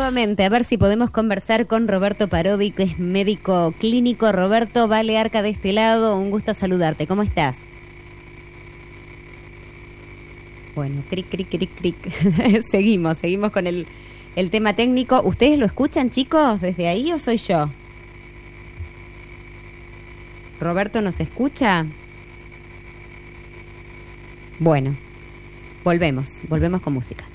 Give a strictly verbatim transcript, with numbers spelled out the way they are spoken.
nuevamente a ver si podemos conversar con Roberto Parodi, que es médico clínico. Roberto, Vale Arca de este lado, un gusto saludarte. ¿Cómo estás? Bueno, cric, cric, cric, cric. seguimos, seguimos con el, el tema técnico. ¿Ustedes lo escuchan, chicos, desde ahí o soy yo? ¿Roberto nos escucha? Bueno, volvemos, volvemos con música.